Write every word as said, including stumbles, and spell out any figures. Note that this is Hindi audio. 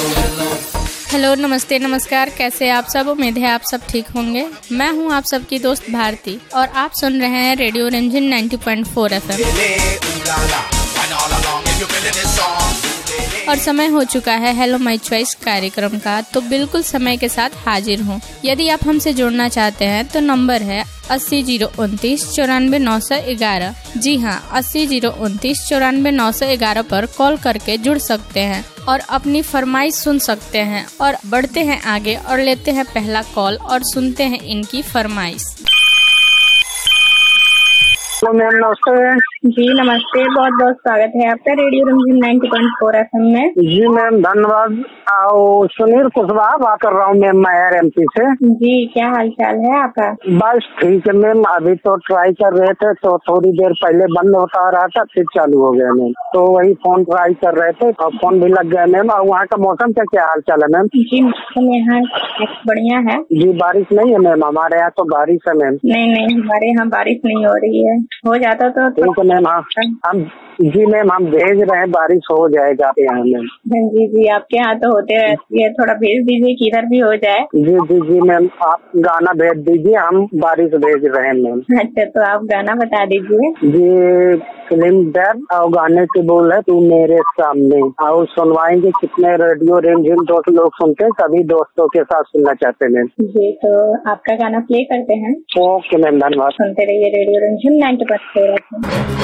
हेलो, नमस्ते, नमस्कार। कैसे आप सब? उम्मीद है आप सब ठीक होंगे। मैं हूं आप सबकी दोस्त भारती और आप सुन रहे हैं रेडियो रिमझिम ninety point four F M. और समय हो चुका है हेलो माय चॉइस कार्यक्रम का, तो बिल्कुल समय के साथ हाजिर हूँ। यदि आप हमसे जुड़ना चाहते हैं तो नंबर है अस्सी जीरो उनतीस चौरानवे नौ सौ ग्यारह। जी हाँ, अस्सी जीरो उनतीस चौरानवे नौ सौ ग्यारह पर कॉल करके जुड़ सकते हैं और अपनी फरमाइश सुन सकते हैं। और बढ़ते हैं आगे और लेते हैं पहला कॉल और सुनते हैं इनकी फरमाइश। हेलो मैम, नमस्ते। जी नमस्ते, बहुत बहुत स्वागत है आपका रेडियो रिमझिम नाइंटी पॉइंट फोर एफएम में। जी मैम, धन्यवाद। आओ, सुनील कुशवाहा बात कर रहा हूँ मैम, मैं एमपी से। जी, क्या हाल चाल है आपका? बस ठीक है मैम। अभी तो ट्राई कर रहे थे तो थोड़ी देर पहले बंद होता रहा था, फिर चालू हो गया मैम। तो वही फोन ट्राई कर रहे थे और फोन भी लग गया मैम। और वहाँ का मौसम का क्या हाल चाल है मैम? जी, मौसम यहाँ बढ़िया है। जी, बारिश नहीं है मैम? हमारे यहाँ तो बारिश है मैम। नहीं नहीं, हमारे यहाँ बारिश नहीं हो रही है। हो जाता तो ठीक है मैम। हाँ हम जी मैम, हम भेज रहे हैं, बारिश हो जाएगा आपके यहाँ मैम। जी जी, आपके यहाँ तो होते रहती है, थोड़ा भेज दीजिए कि इधर भी हो जाए। जी जी जी मैम, आप गाना भेज दीजिए, हम बारिश भेज रहे हैं मैम। अच्छा, तो आप गाना बता दीजिए। जी, फिल्म डर और गाने की बोल है तू मेरे सामने। और सुनवाएंगे कितने रेडियो रिमझिम दोस्त लोग सुनते हैं, सभी दोस्तों के साथ सुनना चाहते हैं मैम। जी, तो आपका गाना प्ले करते हैं। ओके मैम, धन्यवाद। सुनते रहिए रेडियो रिमझिम नाइंटी पॉइंट फोर एफएम।